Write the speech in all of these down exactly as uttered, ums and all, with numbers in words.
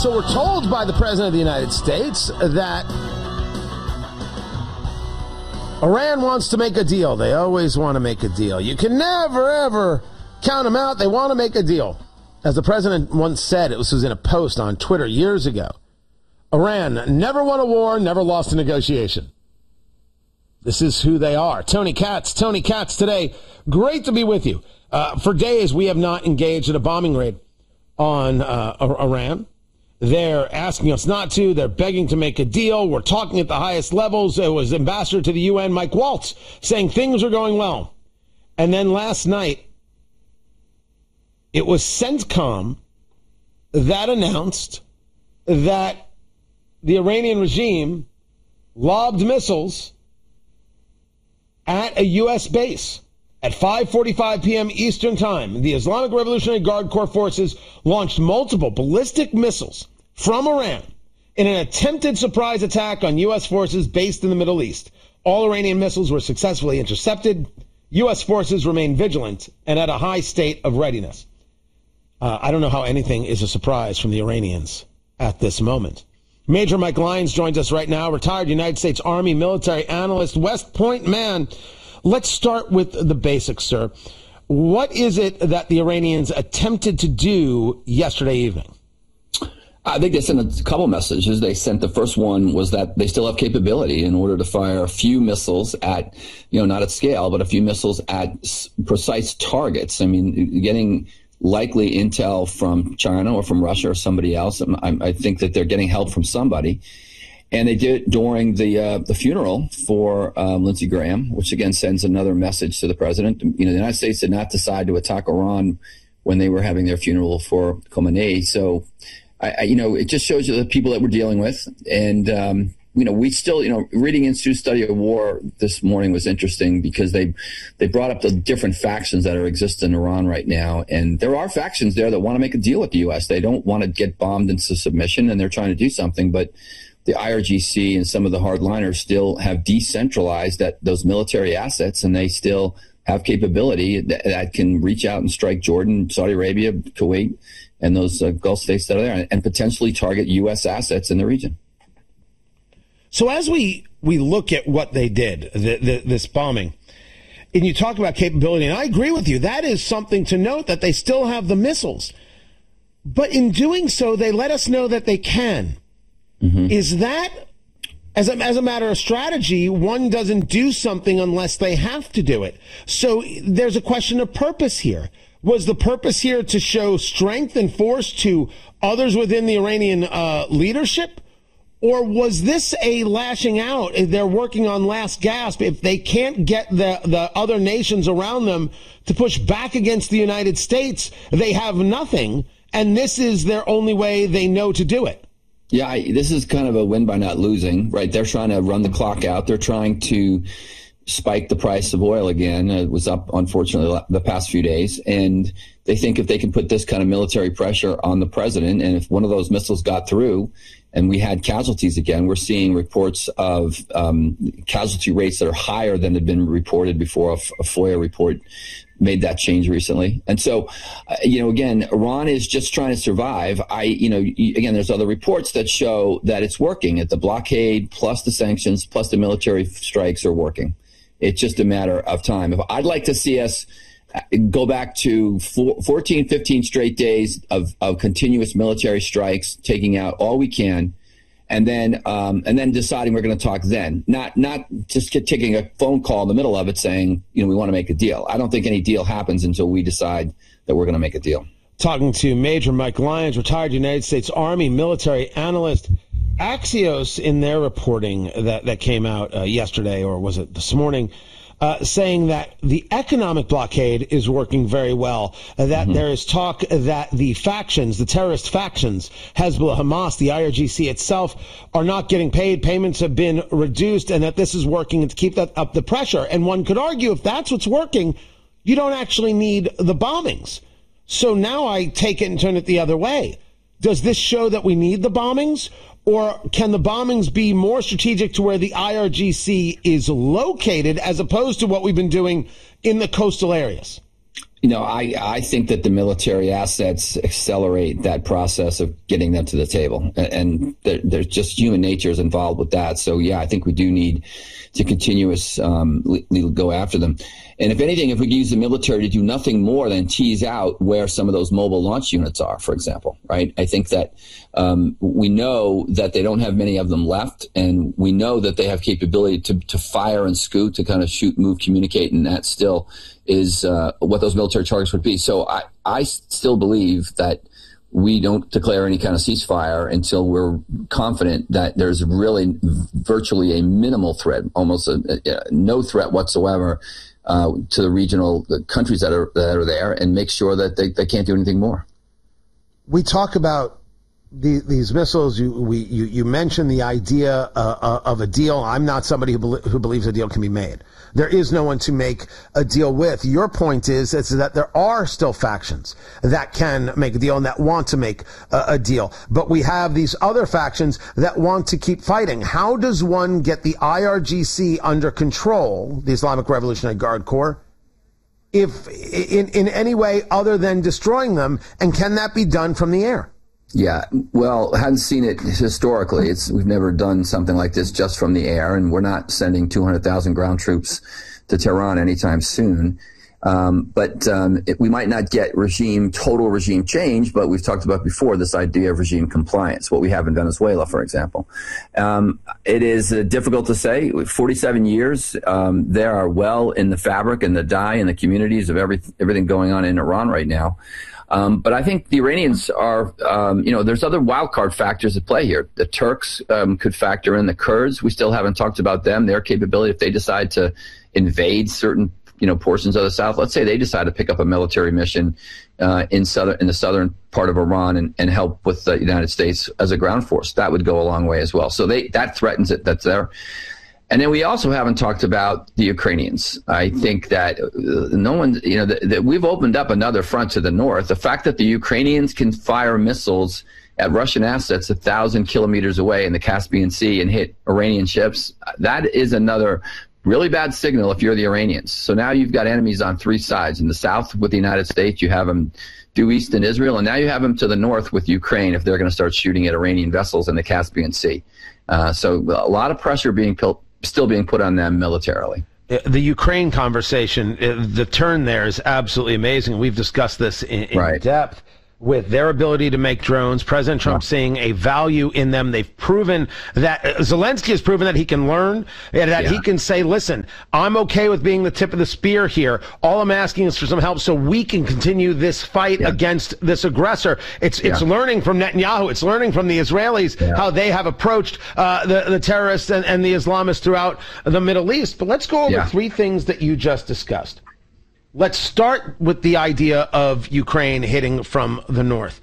So we're told by the President of the United States that Iran wants to make a deal. They always want to make a deal. You can never, ever count them out. They want to make a deal. As the President once said, it was in a post on Twitter years ago, Iran never won a war, never lost a negotiation. This is who they are. Tony Katz, Tony Katz today. Great to be with you. Uh, for days, we have not engaged in a bombing raid on uh, Iran. They're asking us not to. They're begging to make a deal. We're talking at the highest levels. It was Ambassador to the U N, Mike Waltz, saying things are going well. And then last night, it was CENTCOM that announced that the Iranian regime lobbed missiles at a U S base. At five forty-five p.m. Eastern Time, the Islamic Revolutionary Guard Corps forces launched multiple ballistic missiles from Iran in an attempted surprise attack on U S forces based in the Middle East. All Iranian missiles were successfully intercepted. U S forces remain vigilant and at a high state of readiness. Uh, I don't know how anything is a surprise from the Iranians at this moment. Major Mike Lyons joins us right now, retired United States Army military analyst, West Point man. Let's start with the basics, sir. What is it that the Iranians attempted to do yesterday evening? I think they sent a couple messages. They sent the first one was that they still have capability in order to fire a few missiles at, you know, not at scale, but a few missiles at precise targets. I mean, getting likely intel from China or from Russia or somebody else. I, I think that they're getting help from somebody. And they did it during the uh, the funeral for um, Lindsey Graham, which again sends another message to the president. You know, the United States did not decide to attack Iran when they were having their funeral for Khamenei. So, I, I, you know, it just shows you the people that we're dealing with. And, um, you know, we still, you know, reading Institute Study of War this morning was interesting because they they brought up the different factions that are exist in Iran right now. And there are factions there that want to make a deal with the U S. They don't want to get bombed into submission, and they're trying to do something. But the I R G C and some of the hardliners still have decentralized that those military assets, and they still have capability that, that can reach out and strike Jordan, Saudi Arabia, Kuwait, and those uh, Gulf states that are there, and, and potentially target U S assets in the region. So as we, we look at what they did, the, the, this bombing, and you talk about capability, and I agree with you, that is something to note, that they still have the missiles. But in doing so, they let us know that they can. Mm-hmm. Is that, as a, as a matter of strategy, one doesn't do something unless they have to do it. So there's a question of purpose here. Was the purpose here to show strength and force to others within the Iranian uh, leadership? Or was this a lashing out? They're working on last gasp. If they can't get the, the other nations around them to push back against the United States, they have nothing. And this is their only way they know to do it. Yeah, I, this is kind of a win by not losing, right? They're trying to run the clock out. They're trying to spike the price of oil again. It was up, unfortunately, the past few days. And they think if they can put this kind of military pressure on the president, and if one of those missiles got through and we had casualties again, we're seeing reports of um, casualty rates that are higher than had been reported before. A, a FOIA report made that change recently. And so, uh, you know, again, Iran is just trying to survive. I, you know, again, there's other reports that show that it's working, that the blockade plus the sanctions plus the military strikes are working. It's just a matter of time. If I'd like to see us go back to fourteen, fifteen straight days of, of continuous military strikes, taking out all we can, and then um, and then deciding we're going to talk then, not not just get, taking a phone call in the middle of it saying, you know, we want to make a deal. I don't think any deal happens until we decide that we're going to make a deal. Talking to Major Mike Lyons, retired United States Army military analyst. Axios, in their reporting that, that came out uh, yesterday, or was it this morning, uh, saying that the economic blockade is working very well, uh, that mm-hmm. there is talk that the factions, the terrorist factions, Hezbollah, Hamas, the I R G C itself, are not getting paid, payments have been reduced, and that this is working to keep that up the pressure. And one could argue if that's what's working, you don't actually need the bombings. So now I take it and turn it the other way. Does this show that we need the bombings? Or can the bombings be more strategic to where the I R G C is located as opposed to what we've been doing in the coastal areas? You know, I, I think that the military assets accelerate that process of getting them to the table. And there, there's just human nature is involved with that. So, yeah, I think we do need to continuously um, go after them. And if anything, if we use the military to do nothing more than tease out where some of those mobile launch units are, for example, right? I think that um, we know that they don't have many of them left, and we know that they have capability to, to fire and scoot, to kind of shoot, move, communicate, and that still is uh, what those military targets would be. So I, I still believe that we don't declare any kind of ceasefire until we're confident that there's really virtually a minimal threat, almost a, a, no threat whatsoever uh, to the regional the countries that are that are there, and make sure that they, they can't do anything more. We talk about the, these missiles. You, we, you, you mentioned the idea uh, of a deal. I'm not somebody who, be, who believes a deal can be made. There is no one to make a deal with. Your point is, is that there are still factions that can make a deal and that want to make a, a deal. But we have these other factions that want to keep fighting. How does one get the I R G C under control, the Islamic Revolutionary Guard Corps, if in, in any way other than destroying them? And can that be done from the air? Yeah, well, hadn't seen it historically. It's we've never done something like this just from the air, and we're not sending two hundred thousand ground troops to Tehran anytime soon. Um, but um, it, we might not get regime, total regime change, but we've talked about before this idea of regime compliance, what we have in Venezuela, for example. Um, it is uh, difficult to say. forty-seven years, um, they are well in the fabric and the dye and the communities of every, everything going on in Iran right now. Um, but I think the Iranians are, um, you know, there's other wildcard factors at play here. The Turks um, could factor in. The Kurds, we still haven't talked about them, their capability if they decide to invade certain, you know, portions of the south. Let's say they decide to pick up a military mission uh, in southern in the southern part of Iran and, and help with the United States as a ground force. That would go a long way as well. So they that threatens it. That's there. And then we also haven't talked about the Ukrainians. I think that uh, no one, you know, that, that we've opened up another front to the north. The fact that the Ukrainians can fire missiles at Russian assets a thousand kilometers away in the Caspian Sea and hit Iranian ships, that is another really bad signal if you're the Iranians. So now you've got enemies on three sides. In the south with the United States, you have them due east in Israel, and now you have them to the north with Ukraine if they're going to start shooting at Iranian vessels in the Caspian Sea. Uh, so a lot of pressure being built. Still being put on them militarily. The Ukraine conversation, the turn there is absolutely amazing. We've discussed this in, in right. depth with their ability to make drones. President Trump yeah. seeing a value in them. They've proven that Zelensky has proven that he can learn, and that yeah. he can say, listen, I'm okay with being the tip of the spear here. All I'm asking is for some help so we can continue this fight yeah. against this aggressor. It's it's yeah. learning from Netanyahu. It's learning from the Israelis yeah. how they have approached uh, the, the terrorists and, and the Islamists throughout the Middle East. But let's go over yeah. three things that you just discussed. Let's start with the idea of Ukraine hitting from the north.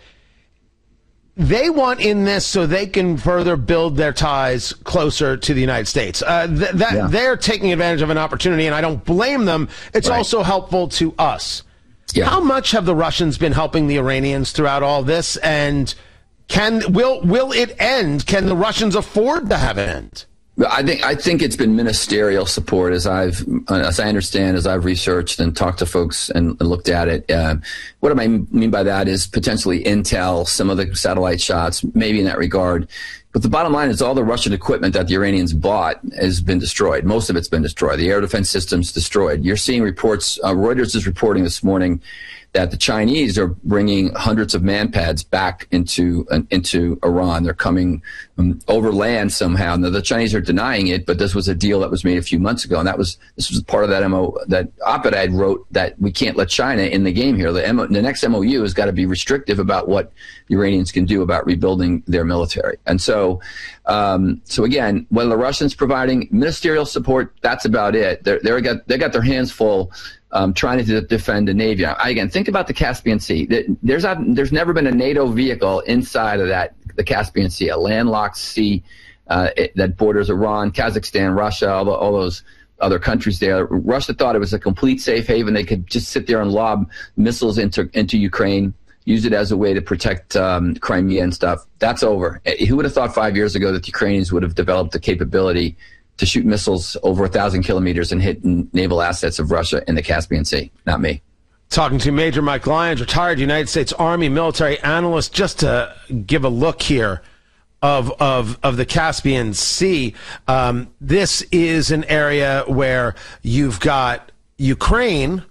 They want in this so they can further build their ties closer to the United States. Uh, th- that yeah. They're taking advantage of an opportunity, and I don't blame them. It's right. also helpful to us. Yeah. How much have the Russians been helping the Iranians throughout all this, and can will will it end? Can the Russians afford to have it end? I think I think it's been ministerial support, as I've, as I understand, as I've researched and talked to folks and, and looked at it. Uh, what I mean by that is potentially intel, some of the satellite shots, maybe in that regard. But the bottom line is all the Russian equipment that the Iranians bought has been destroyed. Most of it's been destroyed. The air defense system's destroyed. You're seeing reports. Uh, Reuters is reporting this morning that the Chinese are bringing hundreds of manpads back into uh, into Iran. They're coming um, over land somehow. Now, the Chinese are denying it, but this was a deal that was made a few months ago, and that was this was part of that M O that op-ed I wrote that we can't let China in the game here. The, M O, the next M O U has got to be restrictive about what the Iranians can do about rebuilding their military. And so, um, so again, whether the Russians providing ministerial support, that's about it. They're, they're got they got their hands full. Um, trying to defend a navy. I, again, think about the Caspian Sea. There's not, there's never been a NATO vehicle inside of that, the Caspian Sea, a landlocked sea uh, it, that borders Iran, Kazakhstan, Russia, all, the, all those other countries there. Russia thought it was a complete safe haven. They could just sit there and lob missiles into into Ukraine, use it as a way to protect um, Crimea and stuff. That's over. Who would have thought five years ago that the Ukrainians would have developed the capability to shoot missiles over a thousand kilometers and hit naval assets of Russia in the Caspian Sea? Not me. Talking to Major Mike Lyons, retired United States Army military analyst. Just to give a look here of of of the Caspian Sea, um, this is an area where you've got Ukraine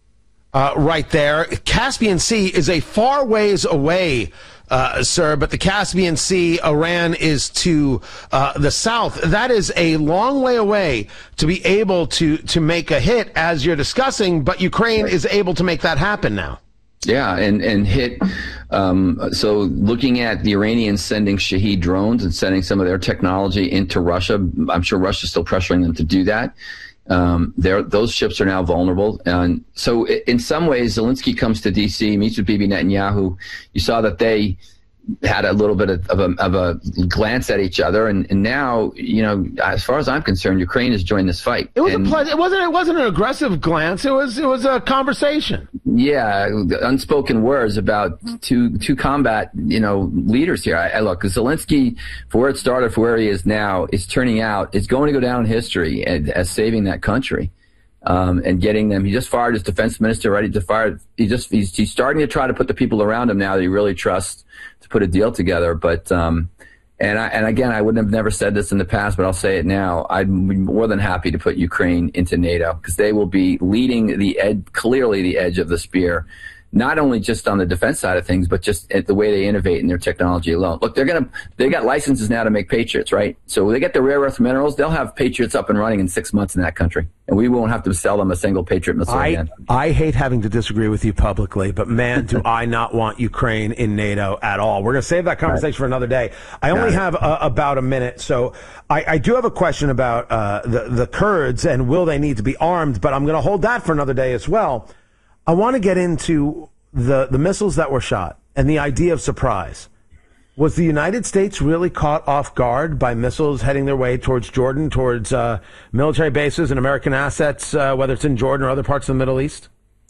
uh, right there. Caspian Sea is a far ways away, uh, sir, but the Caspian Sea, Iran is to uh, the south. That is a long way away to be able to to make a hit, as you're discussing, but Ukraine is able to make that happen now. Yeah, and, and hit. Um, so looking at the Iranians sending Shahed drones and sending some of their technology into Russia, I'm sure Russia's still pressuring them to do that. Um, those ships are now vulnerable. And so in some ways, Zelensky comes to D C, meets with Bibi Netanyahu. You saw that they had a little bit of, of, a, of a glance at each other, and, and now, you know, as far as I'm concerned, Ukraine has joined this fight. It was and, a ple- it wasn't it wasn't an aggressive glance. It was it was a conversation. Yeah, unspoken words about two two combat, you know, leaders here. I, I look, Zelensky, for where it started, for where he is now, is turning out is going to go down in history as, as saving that country. Um, and getting them, he just fired his defense minister, ready to fire. He just, he's, he's starting to try to put the people around him now that he really trusts to put a deal together. But, um, and I, and again, I wouldn't have never said this in the past, but I'll say it now. I'm more than happy to put Ukraine into NATO, because they will be leading the ed, clearly the edge of the spear, not only just on the defense side of things, but just at the way they innovate in their technology alone. Look, they're gonna, they got licenses now to make Patriots, right? So when they get the rare earth minerals, they'll have Patriots up and running in six months in that country, and we won't have to sell them a single Patriot missile I, again. I hate having to disagree with you publicly, but man, do I not want Ukraine in NATO at all. We're going to save that conversation right for another day. I only have uh, about a minute, so I, I do have a question about uh, the, the Kurds and will they need to be armed, but I'm going to hold that for another day as well. I want to get into the, the missiles that were shot and the idea of surprise. Was the United States really caught off guard by missiles heading their way towards Jordan, towards uh, military bases and American assets, uh, whether it's in Jordan or other parts of the Middle East?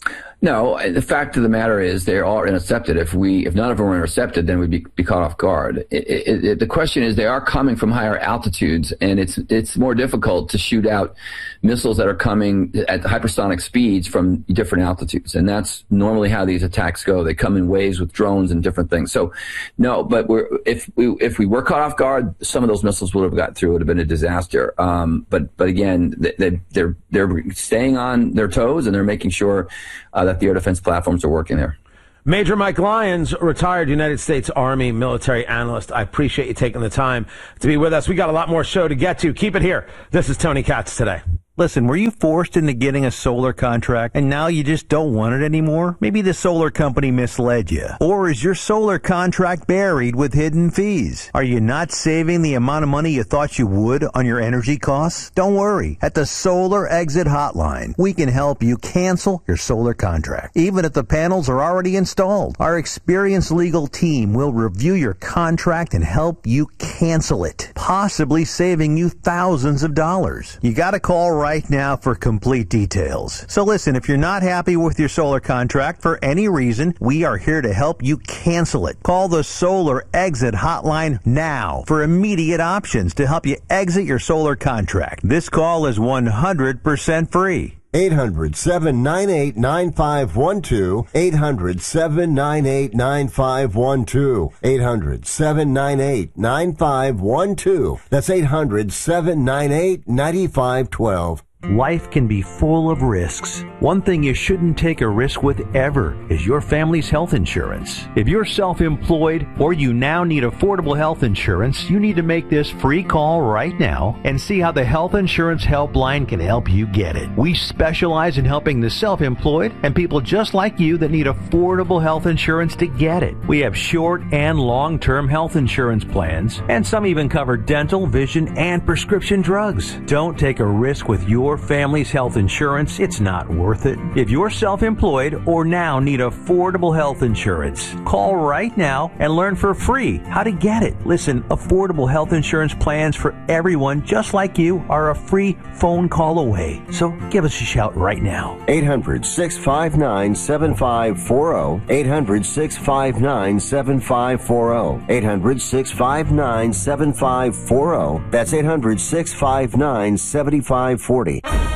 No, the fact of the matter is they are intercepted. If we, if none of them were intercepted, then we'd be, be caught off guard. It, it, it, the question is, they are coming from higher altitudes, and it's it's more difficult to shoot out missiles that are coming at hypersonic speeds from different altitudes, and that's normally how these attacks go. They come in waves with drones and different things. So, no, but we're, if we if we were caught off guard, some of those missiles would have got through. It would have been a disaster. Um, but but again, they, they're they're staying on their toes, and they're making sure uh, that the air defense platforms are working there. Major Mike Lyons, retired United States Army military analyst. I appreciate you taking the time to be with us. We got a lot more show to get to. Keep it here. This is Tony Katz Today. Listen, were you forced into getting a solar contract and now you just don't want it anymore? Maybe the solar company misled you. Or is your solar contract buried with hidden fees? Are you not saving the amount of money you thought you would on your energy costs? Don't worry. At the Solar Exit Hotline, we can help you cancel your solar contract, even if the panels are already installed. Our experienced legal team will review your contract and help you cancel it, possibly saving you thousands of dollars. You gotta call right right now for complete details. So listen, if you're not happy with your solar contract for any reason, we are here to help you cancel it. Call the Solar Exit Hotline now for immediate options to help you exit your solar contract. This call is one hundred percent free. eight hundred, seven nine eight, nine five one two. eight hundred, seven nine eight, nine five one two. eight hundred, seven nine eight, nine five one two. That's eight hundred, seven nine eight, nine five one two. Life can be full of risks. One thing you shouldn't take a risk with ever is your family's health insurance. If you're self-employed or you now need affordable health insurance, you need to make this free call right now and see how the Health Insurance Helpline can help you get it. We specialize in helping the self-employed and people just like you that need affordable health insurance to get it. We have short and long-term health insurance plans, and some even cover dental, vision, and prescription drugs. Don't take a risk with your family's health insurance. It's not worth it. If you're self-employed or now need affordable health insurance, call right now and learn for free how to get it. Listen, affordable health insurance plans for everyone just like you are a free phone call away. So give us a shout right now. eight hundred, six five nine, seven five four zero. eight hundred, six five nine, seven five four zero. eight hundred, six five nine, seven five four zero. That's eight hundred, six five nine, seven five four zero.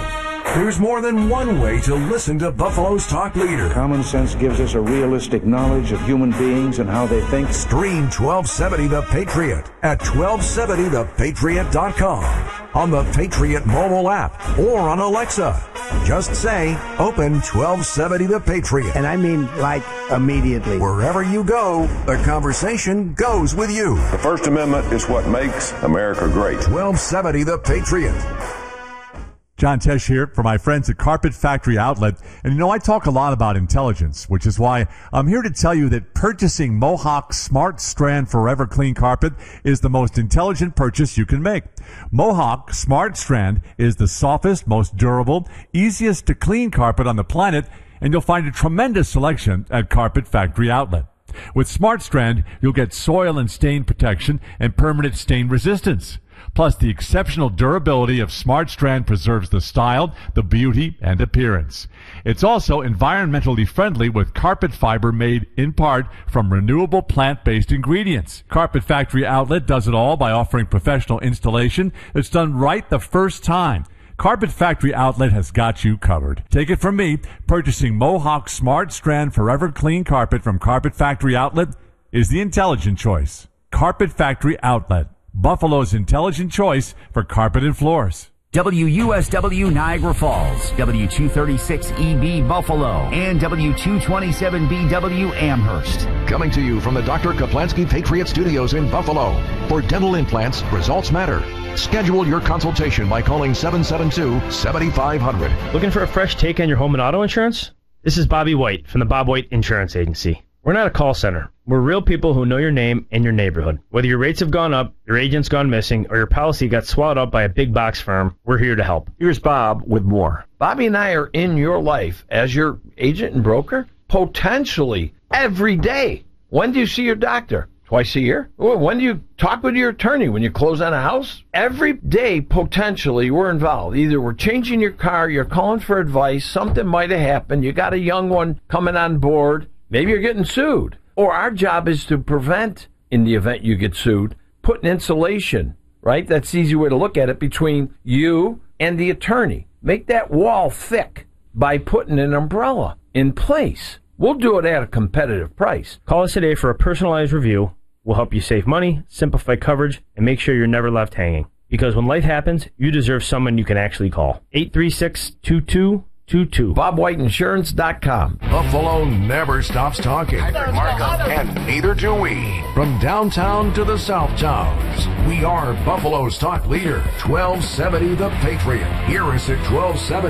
There's more than one way to listen to Buffalo's Talk Leader. Common sense gives us a realistic knowledge of human beings and how they think. Stream twelve seventy The Patriot at twelve seventy the patriot dot com, on the Patriot mobile app, or on Alexa. Just say, open twelve seventy The Patriot. And I mean, like, immediately. Wherever you go, the conversation goes with you. The First Amendment is what makes America great. twelve seventy The Patriot. John Tesh here for my friends at Carpet Factory Outlet. And you know, I talk a lot about intelligence, which is why I'm here to tell you that purchasing Mohawk Smart Strand Forever Clean Carpet is the most intelligent purchase you can make. Mohawk Smart Strand is the softest, most durable, easiest to clean carpet on the planet, and you'll find a tremendous selection at Carpet Factory Outlet. With Smart Strand, you'll get soil and stain protection and permanent stain resistance. Plus, the exceptional durability of Smart Strand preserves the style, the beauty, and appearance. It's also environmentally friendly with carpet fiber made in part from renewable plant-based ingredients. Carpet Factory Outlet does it all by offering professional installation that's done right the first time. Carpet Factory Outlet has got you covered. Take it from me, purchasing Mohawk Smart Strand Forever Clean Carpet from Carpet Factory Outlet is the intelligent choice. Carpet Factory Outlet, Buffalo's intelligent choice for carpet and floors. W U S W Niagara Falls, W two thirty-six E B Buffalo, and W two twenty-seven B W Amherst. Coming to you from the Doctor Kaplansky Patriot Studios in Buffalo. For dental implants, results matter. Schedule your consultation by calling seven seven two, seven five zero zero. Looking for a fresh take on your home and auto insurance? This is Bobby White from the Bob White Insurance Agency. We're not a call center. We're real people who know your name and your neighborhood. Whether your rates have gone up, your agent's gone missing, or your policy got swallowed up by a big box firm, we're here to help. Here's Bob with more. Bobby and I are in your life as your agent and broker, potentially every day. When do you see your doctor? Twice a year? When do you talk with your attorney? When you close on a house? Every day, potentially, we're involved. Either we're changing your car, you're calling for advice, something might have happened, you got a young one coming on board, maybe you're getting sued. Or our job is to prevent, in the event you get sued, putting insulation, right? That's the easy way to look at it, between you and the attorney. Make that wall thick by putting an umbrella in place. We'll do it at a competitive price. Call us today for a personalized review. We'll help you save money, simplify coverage, and make sure you're never left hanging. Because when life happens, you deserve someone you can actually call. eight three six, two two two two. Bob White Insurance dot com. Buffalo never stops talking. And neither do we. From downtown to the South Towns, we are Buffalo's talk leader, twelve seventy The Patriot. Hear us at twelve seventy